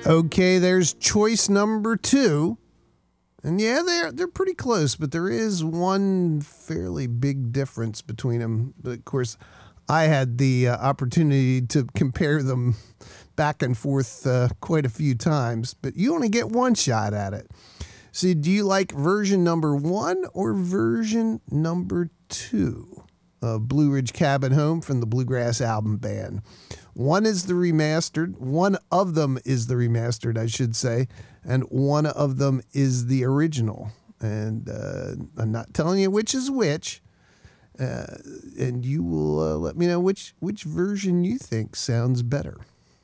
Okay, there's choice number 2. And yeah, they're pretty close, but there is one fairly big difference between them. But of course, I had the opportunity to compare them back and forth quite a few times, but you only get one shot at it. So do you like version number 1 or version number 2 of Blue Ridge Cabin Home from the Bluegrass Album Band? One is the remastered. One of them is the remastered, I should say. And one of them is the original. And I'm not telling you which is which. And you will let me know which version you think sounds better.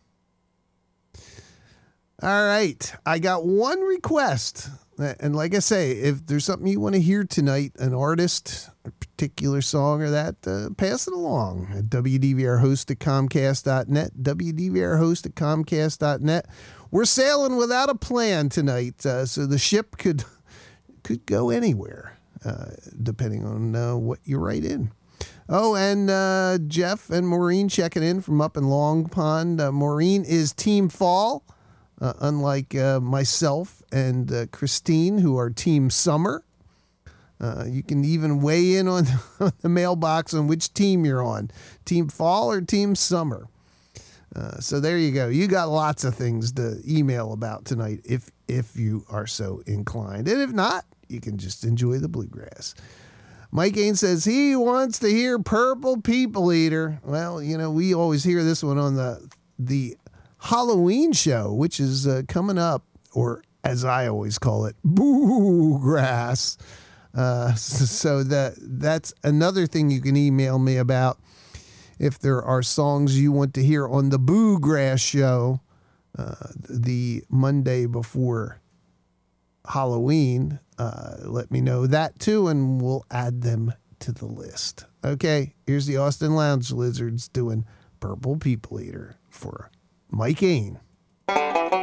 All right. I got one request. And like I say, if there's something you want to hear tonight, an artist, a particular song or that, pass it along at WDVRhost@Comcast.net, WDVRhost@Comcast.net. We're sailing without a plan tonight, so the ship could go anywhere, depending on what you write in. Oh, and Jeff and Maureen checking in from up in Long Pond. Maureen is Team Fall. Unlike myself and Christine, who are Team Summer. You can even weigh in on the mailbox on which team you're on, Team Fall or Team Summer. So there you go. You got lots of things to email about tonight if you are so inclined. And if not, you can just enjoy the bluegrass. Mike Ain says he wants to hear Purple People Eater. Well, we always hear this one on the Halloween show, which is coming up, or as I always call it, boo-grass. So that's another thing you can email me about. If there are songs you want to hear on the Boo-grass show, the Monday before Halloween, let me know that too, and we'll add them to the list. Okay, here's the Austin Lounge Lizards doing Purple People Eater for Mike Ain.